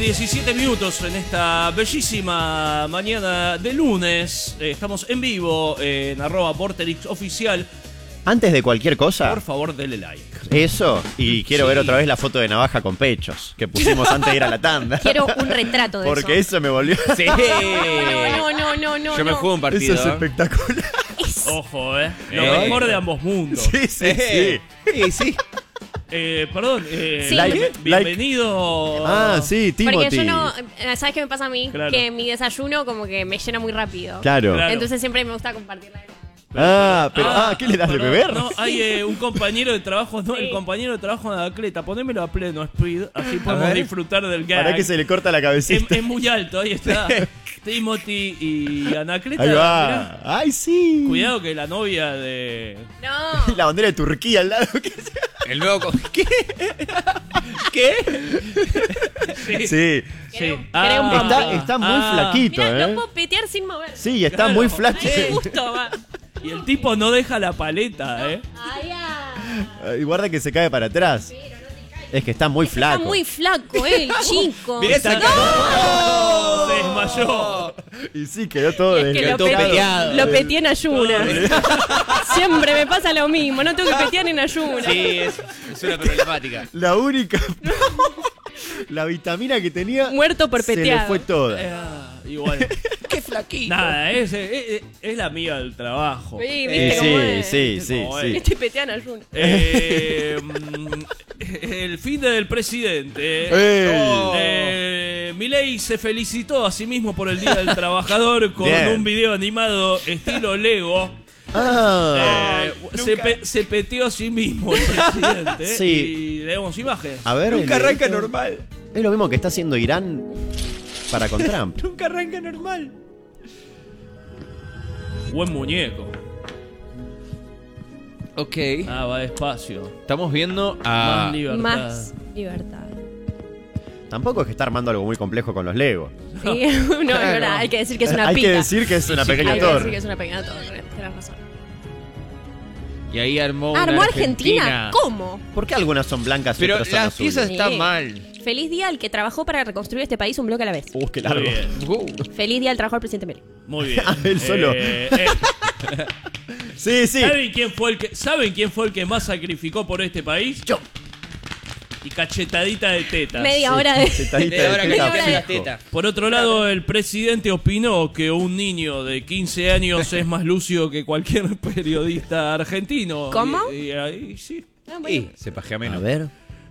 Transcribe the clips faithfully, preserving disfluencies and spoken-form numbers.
diecisiete minutos en esta bellísima mañana de lunes. Eh, estamos en vivo eh, en arroba Vorterix oficial. Antes de cualquier cosa, por favor, dele like. Eso, y quiero Sí. ver otra vez la foto de Navaja con pechos que pusimos antes de ir a la tanda. Quiero un retrato de Porque eso. eso me volvió. Sí. No, no, no, no, no. Yo me no. juego un partido. Eso es ¿eh? espectacular. Ojo, eh. Lo Eh. mejor de ambos mundos. Sí, sí, Eh, sí. sí, sí. Eh, perdón, eh, Sí. like- Like- bienvenido. Ah, sí, Timothy. Porque yo no. ¿Sabes qué me pasa a mí? Claro. Que mi desayuno como que me llena muy rápido. Claro. Claro. Entonces siempre me gusta compartir la Ah, pero ah, ¿qué le das de perdón, beber? No, hay eh, un compañero de trabajo, no, Sí. el compañero de trabajo de Anacleta. Ponémelo a pleno speed, así podemos ver. disfrutar del gag. Para que se le corta la es, cabecita. es muy alto, ahí está. Timothy y Anacleta. Ahí mirá. va. Ay, sí. Cuidado que la novia de... No. La bandera de Turquía al lado. ¿Qué? El nuevo. co- ¿Qué? ¿Qué? Sí. Sí. Sí. Querés un Está, Papi. está muy Ah. flaquito, Mira, ¿eh? lo puedo petear sin mover. Sí, está Claro. muy flaco. Ay, justo, va. Y el tipo no deja la paleta, ¿eh? Ay, ah. Y guarda que se cae para atrás. Es que está muy flaco. Está muy flaco, eh, el chico. Mirá esa Está- ¡No! Se desmayó. Y sí, quedó todo Es que lo, todo pe- peteado. lo peteé en ayunas. Siempre me pasa lo mismo. No tengo que petear en ayunas. Sí, es, es una problemática. La única. La vitamina que tenía. Muerto por Se le peteado. fue toda. Eh, igual. Qué flaquito. Nada, es, es, es la amiga del trabajo. Sí, Sí, ¿viste cómo es? sí, sí, sí, No, sí. Este petea en ayunas. Eh, mm, el fin del presidente. ¡Ey! Oh. Eh, Milei se felicitó a sí mismo por el Día del Trabajador con Bien. un video animado estilo Lego. Ah. Eh, se, pe- se peteó a sí mismo el presidente. Sí. Y le damos imagen. A ver. Nunca el arranca dedito. normal. Es lo mismo que está haciendo Irán para con Trump. Nunca arranca normal. Buen muñeco. Ok. Ah, va despacio. Estamos viendo Más a. libertad. Más libertad. Tampoco es que está armando algo muy complejo con los Legos. Sí, no, es verdad. Hay que decir que es una Hay pita. que decir que es una pequeña Hay que decir que torre. es una pequeña torre. Tenés razón. Y ahí armó. una ¿Armó Argentina? ¿Cómo? ¿Por qué algunas son blancas y Pero otras son las azules? piezas están Sí. mal. Feliz día al que trabajó para reconstruir este país un bloque a la vez. Uh, qué Muy largo. bien. Uh, Feliz día al trabajo del presidente Milei. Muy bien. Ah, él solo. Eh, eh, Sí, sí. ¿Saben quién fue el que ¿Saben quién fue el que más sacrificó por este país? Yo. Y cachetadita de tetas. Media hora de... Chetadita de ahora de que teta le cambian la fijo. teta. Por otro lado, el presidente opinó que un niño de quince años es más lúcido que cualquier periodista argentino. ¿Cómo? Y, y ahí sí. Ah, bueno. Y se pajea A menos. ver.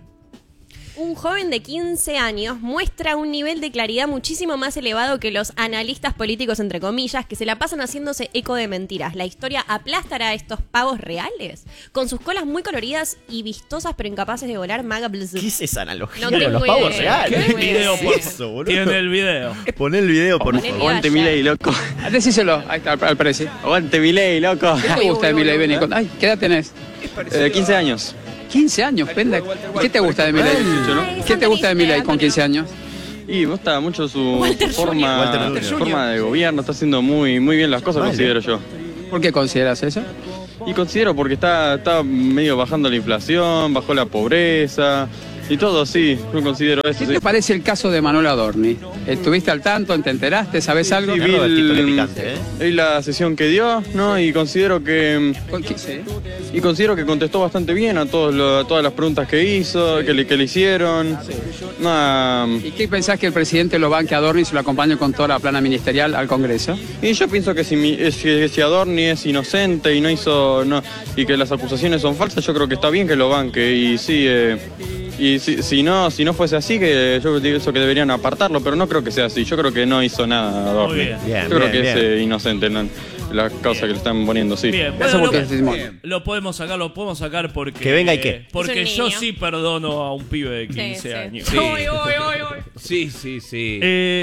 Un joven de quince años muestra un nivel de claridad muchísimo más elevado que los analistas políticos, entre comillas, que se la pasan haciéndose eco de mentiras. La historia aplastará a estos pavos reales, con sus colas muy coloridas y vistosas pero incapaces de volar maga blz. ¿Qué es esa analogía No con los tengo pavos idea. reales? ¿Qué ¿Qué video, es por eso, boludo? Tiene el video. Poné el video, por Poné el favor. video allá. loco. Decíselo, ahí está, al presi. Aguante Milei, loco. ¿Qué te gusta de Milei? Vení, con- ay, ¿qué edad tenés? Eh, quince años. quince años, pende. ¿Qué te gusta de Milei? Ay, ¿Qué te gusta de Milei con quince años? Y me gusta mucho su Walter forma, Walter Junior. su forma de gobierno. Está haciendo muy, muy bien las cosas, Vale. considero yo. ¿Por qué consideras eso? Y considero porque está, está medio bajando la inflación, bajó la pobreza y todo, sí. Yo considero eso, ¿Qué sí. te parece el caso de Manuel Adorni? ¿Estuviste al tanto? ¿Te enteraste? ¿Sabes algo? Sí, Qué vi, Robertito, qué el- picante, ¿eh? vi la sesión que dio, ¿no? Y considero que ¿Con qué? Sí. y considero que contestó bastante bien a, todos lo- a todas las preguntas que hizo, que le, que le hicieron. Nah, ¿Y qué pensás que el presidente lo banque a Adorni y se lo acompañe con toda la plana ministerial al Congreso? y yo pienso que si, mi- eh, si, si Adorni es inocente y no hizo no, y que las acusaciones son falsas, yo creo que está bien que lo banque. Y sí, eh, y si, si no si no fuese así, que yo pienso que deberían apartarlo, pero no creo que sea así. Yo creo que no hizo nada Adorni. Muy bien. Bien, yo creo bien, que bien. es eh, inocente en la, la causa que le están poniendo, sí. Bien, Gracias bueno, por lo, tu testimonio. lo podemos sacar, lo podemos sacar porque. Que venga y qué. Porque Es un yo niño. sí perdono a un pibe de quince Sí, sí. años. Sí. Uy, uy, uy, uy. Sí, sí, sí.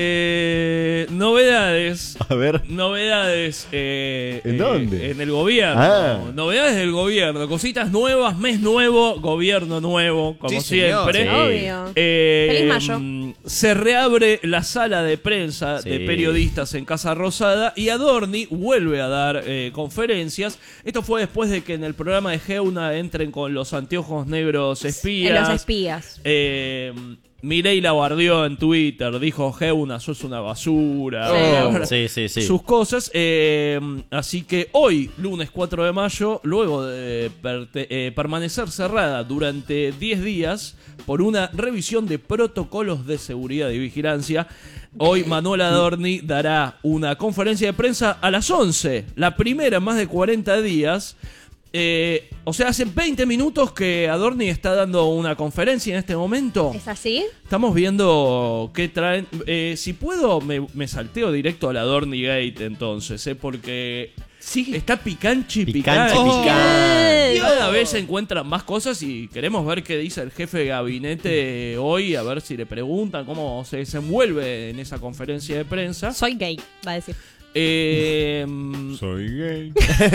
Eh, novedades. A ver. Novedades. eh, ¿En eh, dónde? En el gobierno. Ah. Novedades del gobierno. Cositas nuevas, mes nuevo, gobierno nuevo, como Sí, señor. siempre. Sí. Obvio. Eh, Feliz mayo. mm, Se reabre la sala de prensa Sí. de periodistas en Casa Rosada y Adorni vuelve a dar eh, conferencias. Esto fue después de que en el programa de Geuna entren con los anteojos negros espías. En los espías. Eh, Milei la guardió en Twitter, dijo, Geuna, sos una basura. Oh, sí, sí, sí. Sus cosas. Eh, así que hoy, lunes cuatro de mayo, luego de perte- eh, permanecer cerrada durante diez días por una revisión de protocolos de seguridad y vigilancia, hoy Manuel Adorni dará una conferencia de prensa a las once, la primera en más de cuarenta días. Eh, o sea, hace veinte minutos que Adorni está dando una conferencia en este momento. ¿Es así? Estamos viendo qué traen. Eh, si puedo, me, me salteo directo al Adorni Gate entonces, ¿eh? Porque sí, está picanchi, Picanchi, picanchi. picanchi. Cada vez se encuentran más cosas y queremos ver qué dice el jefe de gabinete hoy, a ver si le preguntan cómo se desenvuelve en esa conferencia de prensa. Soy gay, va a decir. Eh, Soy gay.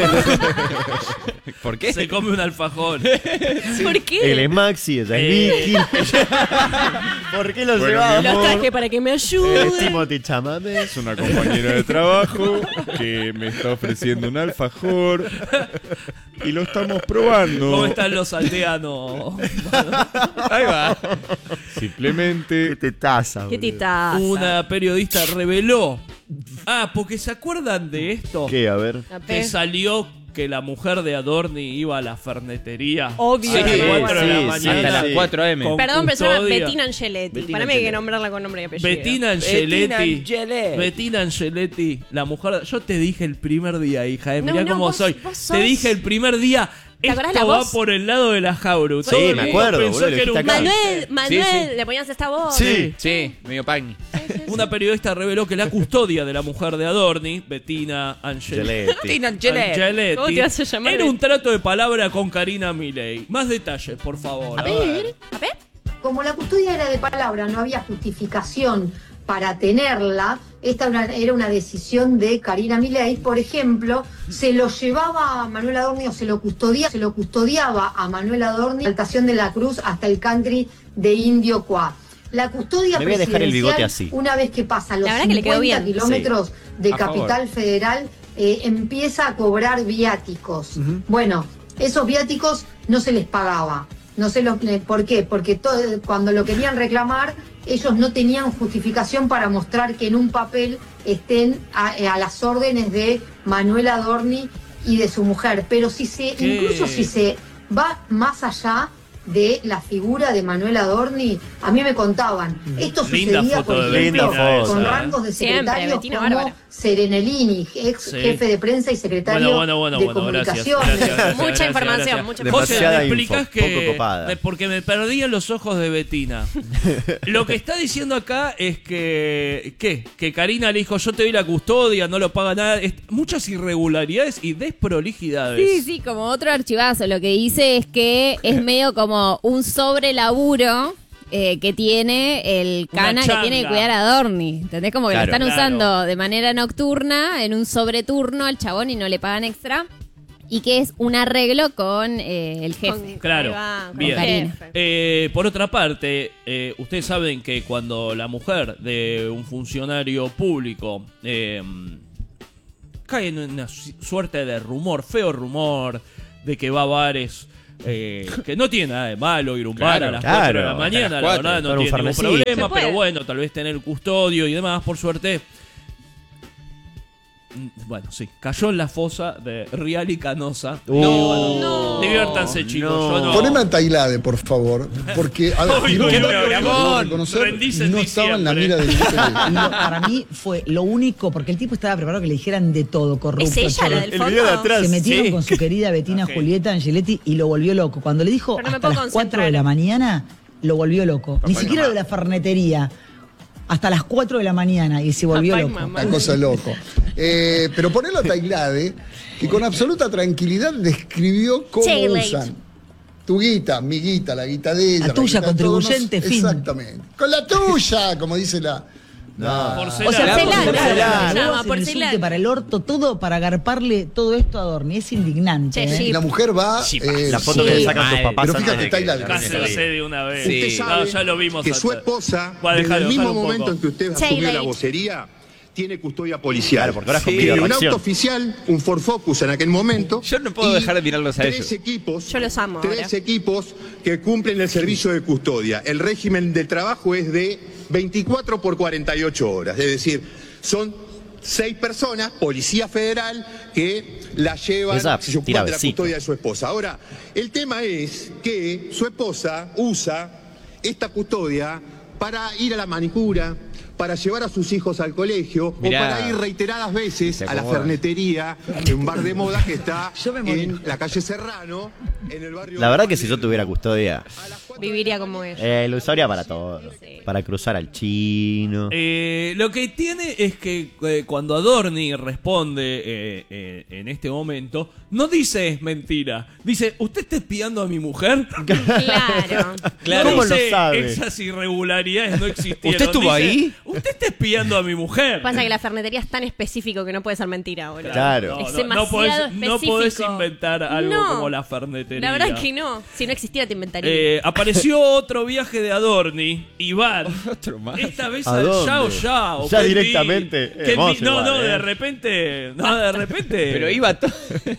¿Por qué? Se come un alfajón. ¿Por qué? Él es Maxi, ella es Eh. Vicky. ¿Por qué los Bueno, llevamos? mi Los amor. traje para que me Él ayuden. es Timothy Chamame. Es una compañera de trabajo que me está ofreciendo un alfajor y lo estamos probando. ¿Cómo están los aldeanos? Ahí va. Qué Simplemente tetaza. ¿Qué boludo. titaza? Una periodista reveló. Ah, porque ¿se acuerdan de esto? ¿Qué? A ver. A Que ver. salió que la mujer de Adorni iba a la fernetería. Obvio. A las Sí, cuatro de la sí, mañana. Hasta las sí. cuatro eme. Con Perdón, pero se llama custodia. Bettina Angeletti. Bettina Para mí hay que Angeletti. nombrarla con nombre y apellido. Bettina Bettina Angeletti. Angeletti. Bettina Angeletti, la mujer. Yo te dije el primer día, hija, eh, No, mirá no, cómo vos- soy. vos sos- Te dije el primer día. ¿Te acordás Esto la va voz? por el lado de la Jauru. Sí, Todo el me mundo acuerdo, pensó boludo, lo que era un dijiste acá. Manuel, Manuel, Sí, sí. le ponías esta voz. Sí. Sí, medio pagni. Una periodista reveló que la custodia de la mujer de Adorni, Bettina Angeletti, Bettina Angeletti. Angeletti, ¿Cómo te vas a llamar? era un trato de palabra con Karina Milei. Más detalles, por favor. A ver, a ver. Como la custodia era de palabra, no había justificación para tenerla, esta una- era una decisión de Karina Milei, por ejemplo, se lo llevaba a Manuel Adorni o se lo custodia, se lo custodiaba a Manuel Adorni, la estación de la Cruz hasta el country de Indio Cuá. La custodia Me voy a dejar el bigote presidencial, así. una vez que pasa los La verdad que le quedó cincuenta bien. kilómetros de A Capital Federal, eh, empieza a cobrar viáticos. Bueno, esos viáticos no se les pagaba. No sé lo, eh, por qué, porque todo, cuando lo querían reclamar, ellos no tenían justificación para mostrar que en un papel estén a, eh, a las órdenes de Manuel Adorni y de su mujer. Pero si se, ¿Qué? incluso si se va más allá de la figura de Manuel Adorni, a mí me contaban, esto Linda sucedía, foto por de ejemplo, Bettina con esa, ¿eh? rangos de Siempre, secretarios Bettina como bárbara. Serenellini, ex Sí. jefe de prensa y secretario Bueno, bueno, bueno, de bueno, gracias. comunicaciones. gracias, gracias, Mucha gracias, información, gracias. mucha José, Demasiada me explicás info, que. poco copada. me- porque me perdí en los ojos de Bettina. Lo que está diciendo acá es que. ¿Qué? Que Karina le dijo: Yo te doy la custodia, no lo paga nada. Es- muchas irregularidades y desprolijidades. Sí, sí, como otro archivazo. Lo que dice es que es medio como un sobrelaburo eh, que tiene el Una cana que changa. tiene que cuidar a Dorni. ¿Entendés? Como que Claro. lo están Claro. usando de manera nocturna, en un sobreturno al chabón y no le pagan extra. Y que es un arreglo con eh, el jefe. Con- Claro, ahí va, con bien. el jefe. Eh, por otra parte, eh, ustedes saben que cuando la mujer de un funcionario público eh, cae en una su- suerte de rumor, feo rumor, de que va a bares, eh, que no tiene nada de malo ir a un bar Claro, a las claro, cuatro de la hasta mañana, las la cuatro, verdad no para un tiene ningún farmacito. problema, Se puede. pero bueno, tal vez tener custodio y demás, por suerte. mm, Bueno, sí, cayó en la fosa de Rial y Canosa. Uh, Bueno, No. diviértanse, chicos. No. Yo no. Poneme a Tailade, por favor. Porque, a ver, Uy, Tirón, uy, uy, debo Ramón, reconocer, rendís en no estaba en la diciembre. mira de ningún periodista. No, para mí fue lo único, porque el tipo estaba preparado que le dijeran de todo, corrupto. ¿Es ella la chorro. del El fondo? video de atrás. Se metieron Sí. con su querida Bettina Ok. Julieta Angeletti y lo volvió loco. Cuando le dijo Pero no me hasta puedo las cuatro concentrar. de la mañana, lo volvió loco. Ni Papá y siquiera mamá. lo de la fernetería. Hasta las cuatro de la mañana y se volvió Papá y loco. mamá. Una cosa de loco. Eh, pero ponelo a Tailade, que con absoluta tranquilidad describió cómo Tailade. usan tu guita, mi guita, la guita de ella. La tuya, guita de todos contribuyente, nos- fin. Exactamente. Con la tuya, como dice la... No. Porcelana. O sea, Porcelana, todo se para- llama, se le porcelana. insulte para el orto, todo para agarparle todo esto a Dorni. Es indignante. Che, ¿eh? sí. Y la mujer va... Sí, eh, La foto Sí. que le sacan sus Mal. papás. Pero antes fíjate, de que- Tailade, Cásense de una vez. Sí. Usted sabe No, ya lo vimos que antes. su esposa, Va, desde dejalo, el mismo dejalo un momento poco. en que usted Tailade. asumió la vocería, tiene custodia policial. Claro, porque ahora es con Sí, videoreacción. un auto oficial, un Ford Focus en aquel momento. Yo no puedo y dejar de mirarlos a tres ellos. equipos, Yo los amo Tres ahora. equipos que cumplen el servicio de custodia. El régimen de trabajo es de veinticuatro por cuarenta y ocho horas. Es decir, son seis personas, Policía Federal, que la llevan, Esa se ocupan tira de la besito. custodia de su esposa. Ahora, el tema es que su esposa usa esta custodia para ir a la manicura, para llevar a sus hijos al colegio Mirá. o para ir reiteradas veces Se a la acomoda. fernetería de un bar de moda que está Yo me morí. en la calle Serrano, en el barrio... La verdad que si yo tuviera custodia, Viviría como ella. eh, lo usaría para todo. Para cruzar al chino. Eh, lo que tiene es que eh, cuando Adorni responde eh, eh, en este momento, no dice es mentira. Dice, ¿usted está espiando a mi mujer? Claro. Claro. ¿Cómo lo Dice, sabe? esas irregularidades no existieron. ¿Usted estuvo Dice, ahí? ¿Usted está espiando a mi mujer? Pasa que la fernetería es tan específico que no puede ser mentira, boludo. Claro. No, Es no, demasiado no podés, no podés específico. inventar algo No. como la fernetería. La verdad que no. Si no existiera, te inventaría. Eh, apareció otro viaje de Adorni, Iván. Otro más. Esta vez ¿A al dónde? Yao Yao. Ya Qué directamente. di- qué Hermoso di- No, igual, no, eh. de repente. No, de repente. Pero iba todo.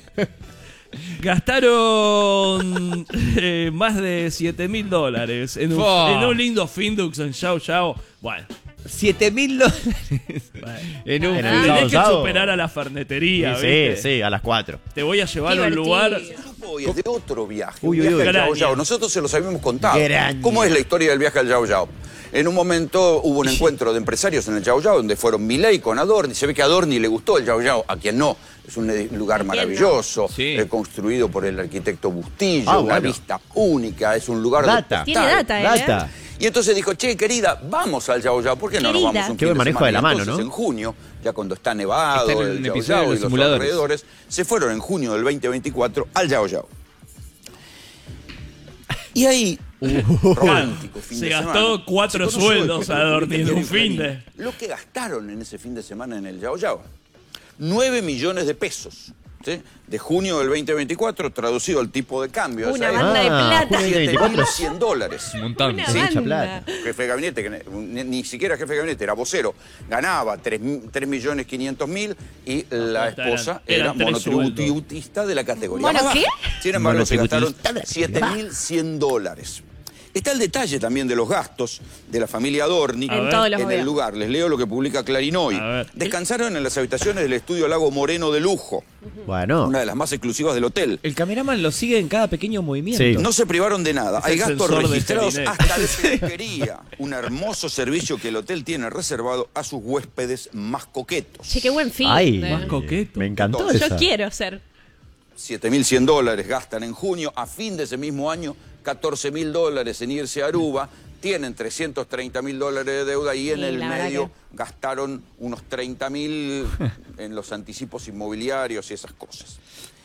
Gastaron eh, más de siete mil dólares en un, Fua. en un lindo Findux en Yao Yao. Bueno, siete mil dólares. En un En el tenés Yao que Yao. superar a la fernetería. Sí, ¿viste? sí, a las cuatro. Te voy a llevar a un Divertido. lugar. Hoy es de otro viaje. Uy, un uy, viaje uy. al Yao Graña. Yao. Nosotros se los habíamos contado. Graña. ¿Cómo es la historia del viaje al Yao Yao? En un momento hubo un encuentro de empresarios en el Yao Yao, donde fueron Milei con Adorni. Se ve que a Adorni le gustó el Yao Yao, a quien no. Es un ed- lugar ¿A quién no? maravilloso, Sí. eh, construido por el arquitecto Bustillo, Ah, una bueno. vista única, es un lugar Data. de Tiene data, ¿eh? Data. Y entonces dijo, che, querida, vamos al Yao Yao, ¿por qué no nos Querida. vamos un Qué fin buen manejo semana? de la Y mano, entonces, ¿no? en junio, ya cuando está nevado, Está en el el Yao episodio de Yao los y los simuladores. alrededores, se fueron en junio del veinte veinticuatro al Yao Yao. Y ahí, romántico fin Se de gastó semana, cuatro se conoció el sueldos a Adorni en un fin de. Lo que gastaron en ese fin de semana en el Yao Yao, nueve millones de pesos. ¿Sí? De junio del veinte veinticuatro, traducido al tipo de cambio. Una esa banda de Ah, plata. junio del siete mil veinticuatro. cien dólares. Un montón. Una Sí, mucha banda. plata. Jefe de gabinete, que ni, ni siquiera jefe de gabinete, era vocero, ganaba tres millones quinientos mil y la Eran- esposa eran era tres monotributista de la categoría ¿Mono más baja. qué? Sin embargo, se gastaron Monotributista. siete mil cien dólares. Está el detalle también de los gastos de la familia Adorni En todos los en el gobiernos. lugar. Les leo lo que publica Clarín hoy. A ver. Descansaron en las habitaciones del estudio Lago Moreno de lujo, Bueno. una de las más exclusivas del hotel. El cameraman lo sigue en cada pequeño movimiento. Sí. No se privaron de nada. Es Hay el gastos sensor de registrados Felinet. hasta de peluquería. Un hermoso servicio que el hotel tiene reservado a sus huéspedes más coquetos. Che, qué buen fin. Ay, de- Más coqueto. me encantó Entonces, esa. Yo quiero ser. siete mil cien dólares gastan en junio. A fin de ese mismo año, catorce mil dólares en irse a Aruba. Tienen trescientos treinta mil dólares de deuda y en Sí, el la verdad medio que- gastaron unos treinta mil en los anticipos inmobiliarios y esas cosas.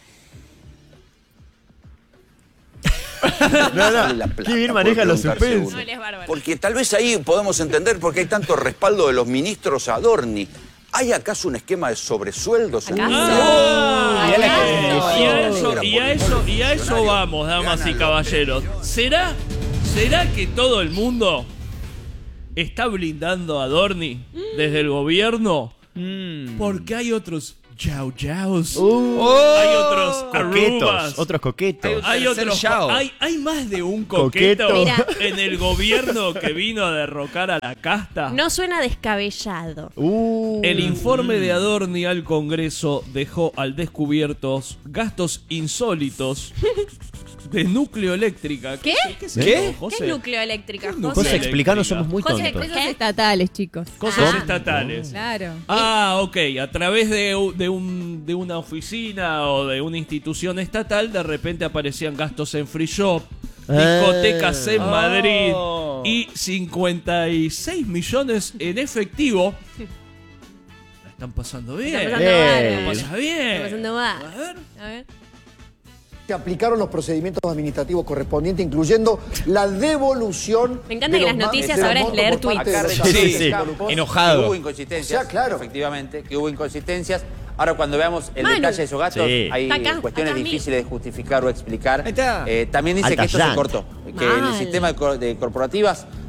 No, Sale no. la plata, Qué bien puede maneja los preguntarse suspensos. uno. No, él es bárbaro. Porque tal vez ahí podemos entender por qué hay tanto respaldo de los ministros a Adorni. ¿Hay acaso un esquema de sobresueldos? en el ¿Acaso? gobierno? Ah, mirá la y que- a eso, Era y a por eso, el y a eso funcionario. vamos, damas y Ganan caballeros. ¿Será, será que todo el mundo está blindando a Adorni desde el gobierno? Porque hay otros Yao Yaos, hay otros Coquetos. Arubas, Otros coquetos. hay tercer otros, Yao. hay, hay más de un coqueto, Coqueto. Mira. en el gobierno que vino a derrocar a la casta. No suena descabellado. Uh. El informe de Adorni al Congreso dejó al descubierto gastos insólitos de núcleo eléctrica. ¿Qué? ¿Qué? es ¿Qué? eso, José? ¿Qué es núcleo eléctrica, núcleo José? José, explicanos, somos muy José, tontos. Cosas estatales, chicos. Cosas Ah. estatales. Claro. Ah, ok. A través de, u- de, un, de una oficina o de una institución estatal, de repente aparecían gastos en free shop, discotecas en Ah. Madrid Oh. y cincuenta y seis millones en efectivo. La están pasando bien. Está pasando Bien. bárbaro. La pasa bien. Está pasando va. A ver. A ver. Se aplicaron los procedimientos administrativos correspondientes, incluyendo la devolución. Me encanta de que los las noticias ma- de ahora los es leer montos por parte tweets. de Sí, los sí, sí. campos. Enojado. Que hubo inconsistencias, O sea, claro. efectivamente, que hubo inconsistencias. Ahora, cuando veamos el Manu. detalle de esos gastos, Sí. hay Está acá, cuestiones acá, difíciles de justificar o explicar. Ahí está. Eh, también dice Alta que esto llanta. se cortó, que en el Mal. sistema de, cor- de corporativas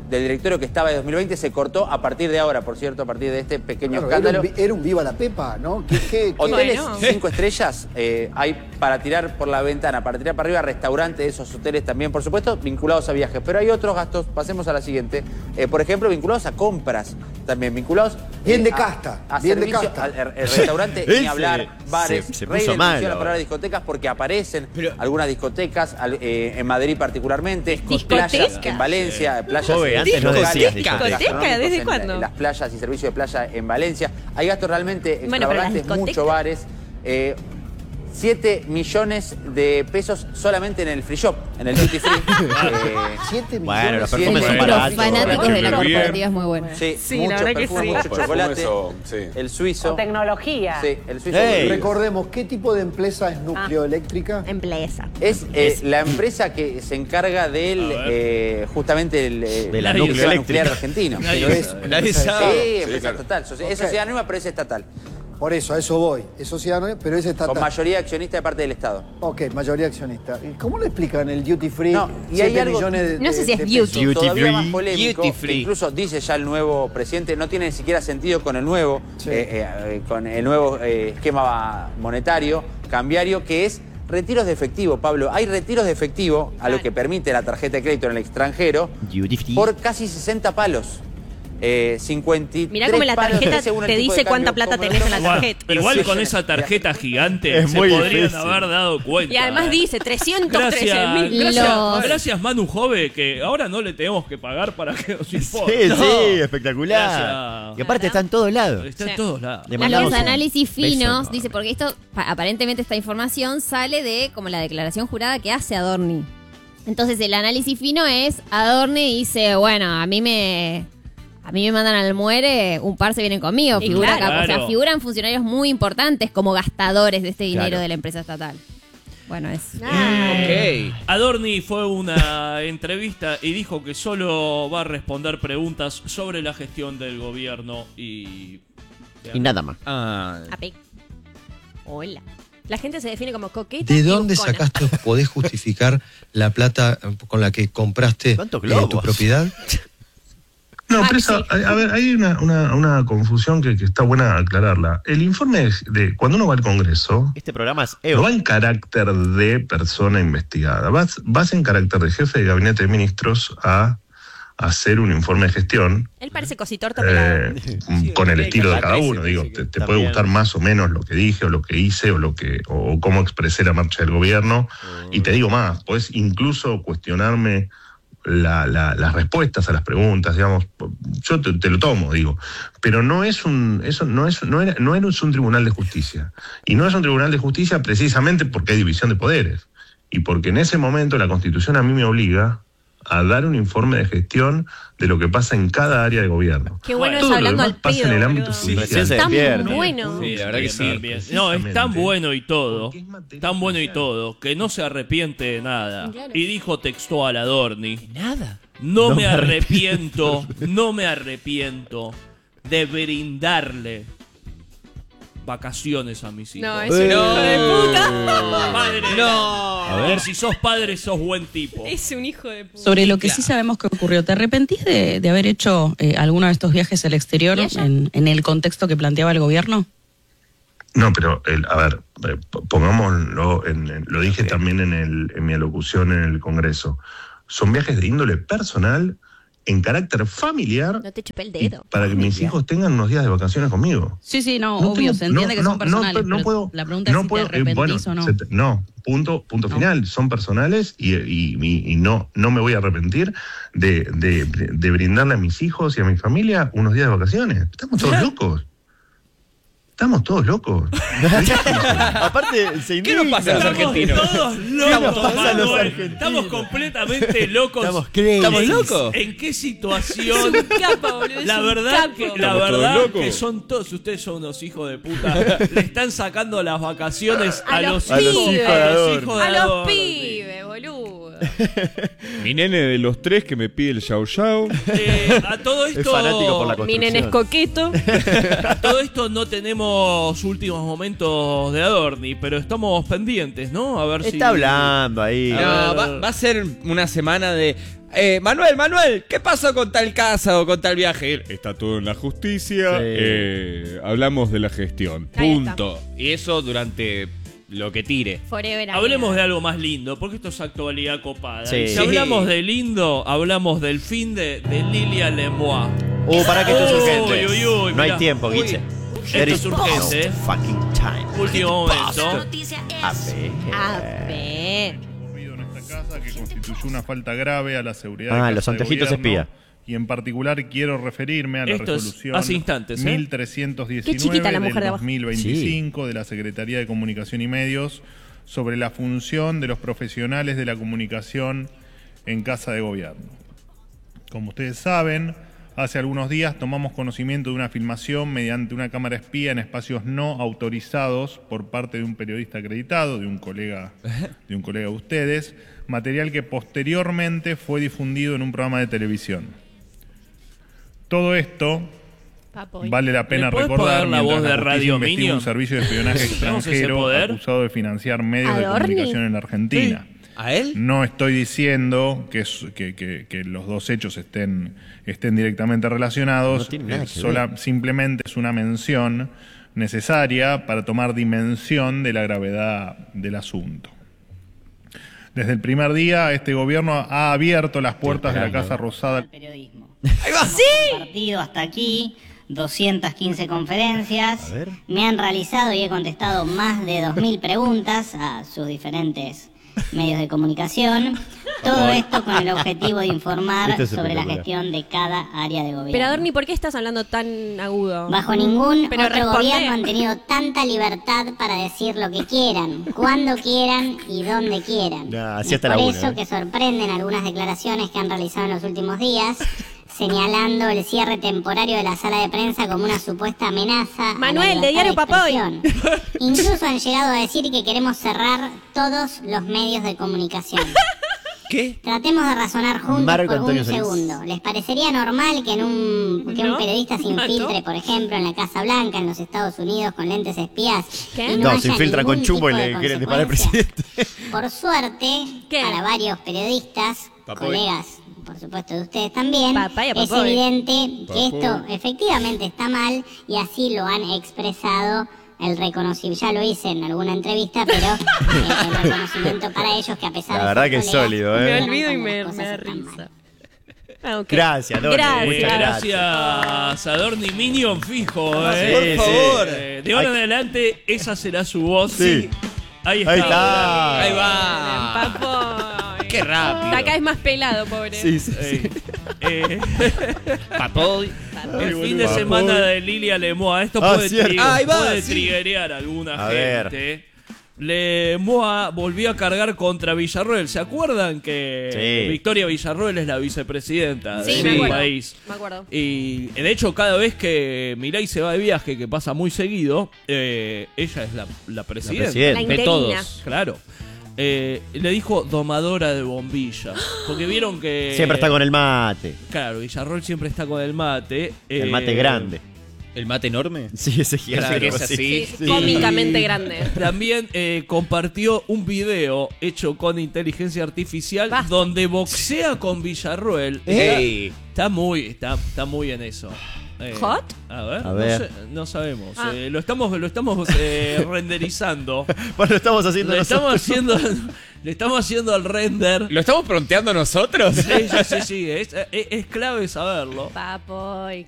del directorio que estaba de dos mil veinte se cortó a partir de ahora, por cierto, a partir de este pequeño Claro, escándalo. Era un, vi- era un viva la pepa, ¿no? ¿Qué, qué, qué- Hoteles Bueno. cinco estrellas eh, hay para tirar por la ventana, para tirar para arriba, restaurantes, esos hoteles también, por supuesto, vinculados a viajes. Pero hay otros gastos, pasemos a la siguiente, eh, por ejemplo, vinculados a compras, también vinculados... Bien de a- casta, a bien de servicio, casta. al- al- el restaurante, Él ni hablar, se- bares, se- se rey puso de mal atención a la ahora. palabra discotecas porque aparecen algunas discotecas, al- eh, en Madrid particularmente, ¿Discoteca? playas en Valencia, playas Joven, eh, antes no locales, decías ¿Discoteca? gastronómicos ¿Desde en- cuándo? en las playas y servicios de playa en Valencia. Hay gastos realmente Bueno, pero las extravagantes, discotecas. muchos bares. Eh, siete millones de pesos solamente en el free shop, en el duty free. Eh, siete Bueno, millones. los siete perfumes son millones. baratos. Los fanáticos de la Bien. corporativa es muy bueno. Sí, Sí, mucho la verdad que perfume, sí. mucho chocolate. Eso, sí. El suizo. Tecnología. Sí, el suizo. Ey. Recordemos, ¿qué tipo de empresa es nucleoeléctrica? Empresa. Es eh, la empresa que se encarga del, eh, justamente el, eh, De la el nuclear sistema nuclear argentino. Nadie Pero es sabe. una Nadie empresa de- sabe. Sí, Sí, empresa claro. estatal. Socie- Es Ok. sociedad anónima, pero es estatal. Por eso, a eso voy. Es sociedad, anónima, pero es estatal. Con mayoría accionista de parte del Estado. Ok, mayoría accionista. ¿Y cómo le explican el duty free? No, y siete hay algo- millones de, No sé de- si es de beauty. pesos? Duty Todavía free. más polémico, Duty free. incluso dice ya el nuevo presidente, no tiene ni siquiera sentido con el nuevo, Sí. eh, eh, con el nuevo eh, esquema monetario, cambiario, que es retiros de efectivo, Pablo. Hay retiros de efectivo, a lo que permite la tarjeta de crédito en el extranjero, Duty free. por casi sesenta palos. Eh, cincuenta y tres Mirá cómo la palos tarjeta según el te tipo de dice cuánta cambio, plata cómo tenés en la lo- Igual, tarjeta. igual Sí, con sí. esa tarjeta gigante Es se muy podrían difícil. haber dado cuenta. Y además ¿eh? dice trescientos trece Gracias, mil. gracias, Los- gracias Manu Jove, que ahora no le tenemos que pagar para que nos Sí, informe. No. sí, espectacular. Gracias. Y aparte está en todos lados. Está en Sí. todos lados. Le Los mandamos un análisis beso finos, enorme. dice, porque esto, pa- aparentemente esta información sale de como la declaración jurada que hace Adorni. Entonces el análisis fino es, Adorni dice, bueno, a mí me... A mí me mandan al muere, un par se vienen conmigo. Y Figura claro. acá, o sea, Claro. figuran funcionarios muy importantes como gastadores de este dinero Claro. de la empresa estatal. Bueno, es... Eh, Adorni fue a una entrevista y dijo que solo va a responder preguntas sobre la gestión del gobierno y... Y nada más. Ah, Ape. Hola. La gente se define como coqueta. ¿De y dónde buscona. sacaste o podés justificar la plata con la que compraste ¿Cuántos eh, globos? tu propiedad? No, pero esa- a, a ver, hay una, una, una confusión que, que está buena aclararla. El informe es de cuando uno va al Congreso, Este programa es no E O. va en carácter de persona investigada, vas, vas en carácter de jefe de gabinete de ministros a, a hacer un informe de gestión Él parece cositorta pelado. eh, con el estilo de cada uno. Digo, te, te puede También. gustar más o menos lo que dije o lo que hice o lo que o cómo expresé la marcha del gobierno. Y te digo más, podés incluso cuestionarme la- la- las respuestas a las preguntas, digamos. Yo te, te lo tomo, digo. Pero no es un, eso no es, no era, no es un tribunal de justicia. Y no es un tribunal de justicia precisamente porque hay división de poderes. Y porque en ese momento la Constitución a mí me obliga a dar un informe de gestión de lo que pasa en cada área de gobierno. Qué bueno es Todo lo hablando demás al pasa pedo, en el ámbito boludo. judicial. recién se Está muy despierta. bueno. sí, la verdad que sí. Bien, bien. No, es tan bueno y todo, tan bueno y todo, que no se arrepiente de nada. Claro. Y dijo textual Adorni, nada. no, No me me arrepiento, no me arrepiento de brindarle vacaciones a mis hijos. No, es un hijo de puta. Padre, No. A ver, si sos padre, sos buen tipo. Es un hijo de puta. Sobre lo que sí sabemos que ocurrió, ¿te arrepentís de, de haber hecho eh, alguno de estos viajes al exterior ¿Y ella? en, en el contexto que planteaba el gobierno? No, pero, el- a ver, eh, p- pongámoslo, en, en- lo dije también en, el, en mi alocución en el Congreso. Son viajes de índole personal, en carácter familiar, No te chupé el y dedo. para que mis hijos tengan unos días de vacaciones conmigo. Sí, sí, no, No obvio, tengo- se entiende no, que son no, personales, no, no pero puedo- la pregunta es no si puedo, te eh, arrepentís bueno, o no. se te- no, punto, punto final. Son personales y, y- y- y no, no me voy a arrepentir de, de- de- de brindarle a mis hijos y a mi familia unos días de vacaciones. Estamos todos locos. Estamos todos locos. Aparte, se ¿Qué nos pasa a los Estamos argentinos? todos ¿Qué locos, nos pasa a los Manuel. argentinos? Estamos completamente locos. Estamos crazy. ¿Estamos locos? ¿En qué situación? Es un capo, boludo. es La un verdad, capo. que, la Estamos todos verdad locos. que son todos, ustedes son unos hijos de puta. Le están sacando las vacaciones a, A los, los hijos, pibes. a los hijos de A los Adorni. pibes, boludo. Mi nene de los tres que me pide el Yao Yao. Eh, a todo esto. Es fanático por la Mi nene es construcción. coqueto. A todo esto no tenemos últimos momentos de Adorni, pero estamos pendientes, ¿no? A ver si. Está hablando ahí. A No, ver. va, va a ser una semana de... Eh, Manuel, Manuel, ¿qué pasó con tal casa o con tal viaje? Está todo en la justicia. Sí. eh, hablamos de la gestión. Ahí Punto. Y eso durante lo que tire. Forever. Hablemos de algo más lindo, porque esto es actualidad copada. Sí. Y si Sí. hablamos de lindo, hablamos del fin de, de Lilia Lemois. Uh, para que esto es Uy, urgente. uy, uy, no hay mirá. tiempo, Uy, Guiche. esto There es is urgente, ¿eh? no fucking time. Último momento. A ver. A ver. En esta casa que constituyó una falta grave a la seguridad Ah, de los Casa de anteojitos Gobierno, espía. Y en particular quiero referirme a la Esto es resolución hace instantes, ¿eh? mil trescientos diecinueve Qué chiquita la del mujer de abajo. dos mil veinticinco de la Secretaría de Comunicación y Medios sobre la función de los profesionales de la comunicación en Casa de Gobierno. Como ustedes saben, hace algunos días tomamos conocimiento de una filmación mediante una cámara espía en espacios no autorizados por parte de un periodista acreditado, de un colega de un colega de ustedes, material que posteriormente fue difundido en un programa de televisión. Todo esto Papoy. vale la pena ¿Le podés recordar poner la mientras voz de justicia Radio investiga Minion? un servicio de espionaje ¿Tenemos ese extranjero poder? acusado de financiar medios de ¿Adorni? comunicación en la Argentina. ¿A él? No estoy diciendo que, es- que- que- que los dos hechos estén, estén directamente relacionados. No tiene nada eh, que sola- ver. simplemente es una mención necesaria para tomar dimensión de la gravedad del asunto. Desde el primer día, este gobierno ha abierto las puertas de la Casa Rosada. Periodismo. ¡Sí! Partido hasta aquí, doscientas quince conferencias. A ver. Me han realizado y he contestado más de dos mil preguntas a sus diferentes medios de comunicación. Todo esto con el objetivo de informar Esto es sobre la espectacular. gestión de cada área de gobierno. Pero Adorni, ¿por qué estás hablando tan agudo? Bajo ningún Pero otro responde. gobierno han tenido tanta libertad para decir lo que quieran, cuando quieran y donde quieran. Nah, así es hasta por la una, eso ¿eh? que sorprenden algunas declaraciones que han realizado en los últimos días, señalando el cierre temporario de la sala de prensa como una supuesta amenaza. Manuel, a la de Diario libertad Papoy. expresión. Incluso han llegado a decir que queremos cerrar todos los medios de comunicación. ¿Qué? Tratemos de razonar juntos Marco por Antonio un Solís. segundo. ¿Les parecería normal que en un que ¿No? un periodista se ¿Mato? infiltre, por ejemplo, en la Casa Blanca, en los Estados Unidos, con lentes espías? ¿Qué? Y No, haya se infiltra con ningún chumbo y tipo le de quieren disparar al consecuencia? presidente. Por suerte, ¿Qué? para varios periodistas, Papoy. colegas, por supuesto de ustedes también, Papaya, es papoy. evidente que Papoy. esto efectivamente está mal y así lo han expresado. El reconocimiento, ya lo hice en alguna entrevista, pero eh, el reconocimiento para ellos que a pesar La de verdad ser que es colegas, sólido, ¿eh? Me vieron olvido y cómo me, las cosas me da están mal. risa. Ah, ok. Gracias, Adorni. Gracias. Muchas Gracias, Adorni Minion fijo, Ah, eh. por favor. Eh, de ahora en adelante, esa será su voz. Sí. Ahí está. Ahí está. Ahí va. Papoy. Qué rápido. Acá es más pelado, pobre. Sí, sí, sí. Eh, eh, Papoy. el fin de semana de Lilia Lemois. Esto Ah, puede, cierto. tri- Ahí va, puede sí. triggerear a alguna A ver. gente. Lemois volvió a cargar contra Villarroel. ¿Se acuerdan que Sí. Victoria Villarroel es la vicepresidenta Sí, de me su acuerdo. país? Me acuerdo. Y de hecho, cada vez que Milei se va de viaje, que pasa muy seguido, eh, ella es la, la presidenta. presidenta. La De interina. todos. Claro. Eh, le dijo domadora de bombillas. Porque vieron que. Siempre está con el mate. Claro, Villarroel siempre está con el mate. El eh, mate grande. ¿El mate enorme? Sí, ese gigante. Claro, es así. Sí, sí, cómicamente grande. También eh, compartió un video hecho con inteligencia artificial Basta. donde boxea con Villarroel. Ey. Está, está muy, está, está muy en eso. Eh, ¿Hot? A ver, A no, ver. sé, no sabemos. Ah. Eh, lo estamos, lo estamos eh, renderizando. Bueno, estamos haciendo Le estamos nosotros. haciendo, le estamos haciendo el render. ¿Lo estamos pronteando nosotros? Sí, sí, sí, sí, es, es- es clave saberlo. Papoy.